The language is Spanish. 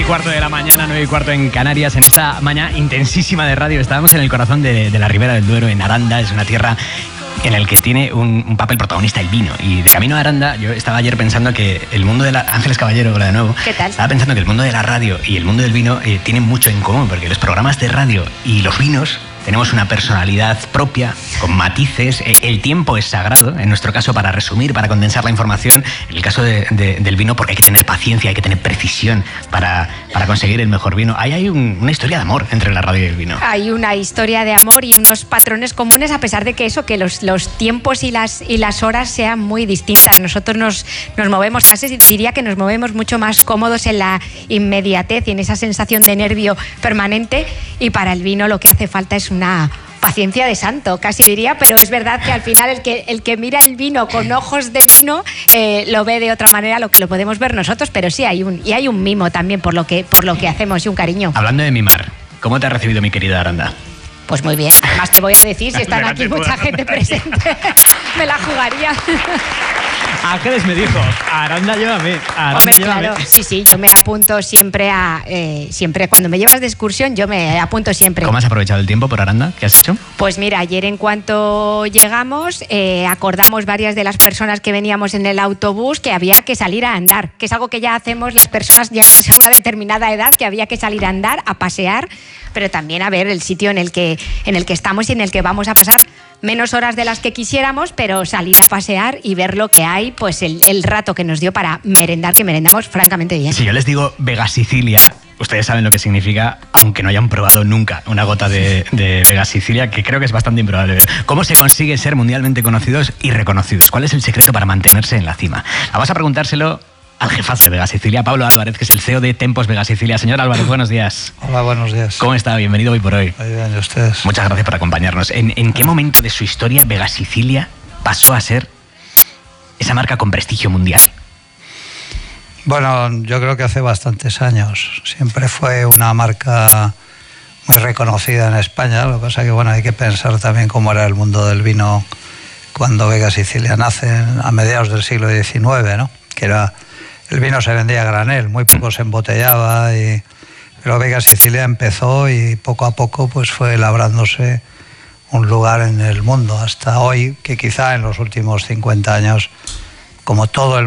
9:15 de la mañana, 9:15 en Canarias. En esta mañana intensísima de radio estábamos en el corazón de la Ribera del Duero, en Aranda. Es una tierra en el que tiene un papel protagonista el vino. Y de camino a Aranda, yo estaba ayer pensando que el mundo de la... Ángeles Caballero, hola de nuevo. ¿Qué tal? Estaba pensando que el mundo de la radio y el mundo del vino tienen mucho en común, porque los programas de radio y los vinos tenemos una personalidad propia, con matices. El tiempo es sagrado, en nuestro caso, para resumir, para condensar la información. En el caso del vino, porque hay que tener paciencia, hay que tener precisión para conseguir el mejor vino. Ahí hay una historia de amor entre la radio y el vino. Hay una historia de amor y unos patrones comunes, a pesar de que los tiempos y las horas sean muy distintas. Nosotros nos movemos, casi diría que nos movemos mucho más cómodos en la inmediatez y en esa sensación de nervio permanente, y para el vino lo que hace falta es una paciencia de santo, casi diría, pero es verdad que al final el que mira el vino con ojos de vino lo ve de otra manera a lo que lo podemos ver nosotros, pero sí hay un mimo también por lo que hacemos y un cariño. Hablando de mimar, ¿cómo te ha recibido mi querida Aranda? Pues muy bien, más te voy a decir, si están aquí mucha gente presente, me la jugaría. Ángeles me dijo, Aranda llévame, Hombre, claro, sí, yo me apunto siempre siempre cuando me llevas de excursión, yo me apunto siempre. ¿Cómo has aprovechado el tiempo por Aranda? ¿Qué has hecho? Pues mira, ayer en cuanto llegamos, acordamos varias de las personas que veníamos en el autobús que había que salir a andar, que es algo que ya hacemos las personas ya a una determinada edad, que había que salir a andar, a pasear, pero también a ver el sitio en el que estamos y en el que vamos a pasar menos horas de las que quisiéramos, pero salir a pasear y ver lo que hay, pues el rato que nos dio para merendar, que merendamos francamente bien. Si yo les digo Vega Sicilia, ustedes saben lo que significa, aunque no hayan probado nunca una gota de Vega Sicilia, que creo que es bastante improbable. ¿Cómo se consigue ser mundialmente conocidos y reconocidos? ¿Cuál es el secreto para mantenerse en la cima? Vamos a preguntárselo al jefazo de Vega Sicilia, Pablo Álvarez, que es el CEO de Tempos Vega Sicilia. Señor Álvarez, buenos días. Hola, buenos días. ¿Cómo está? Bienvenido hoy por hoy. Muy bien, ¿y ustedes? Muchas gracias por acompañarnos. ¿En qué momento de su historia Vega Sicilia pasó a ser esa marca con prestigio mundial? Bueno, yo creo que hace bastantes años. Siempre fue una marca muy reconocida en España. Lo que pasa es que hay que pensar también cómo era el mundo del vino cuando Vega Sicilia nace a mediados del siglo XIX, ¿no? Que era... El vino se vendía a granel, muy poco se embotellaba, pero Vega Sicilia empezó y poco a poco pues fue labrándose un lugar en el mundo, hasta hoy, que quizá en los últimos 50 años, como todo el